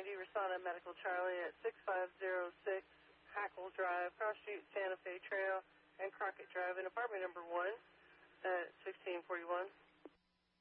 490 Rasana Medical Charlie at 6506 Hackle Drive, Cross Street, Santa Fe Trail, and Crockett Drive in apartment number 1 at 1641.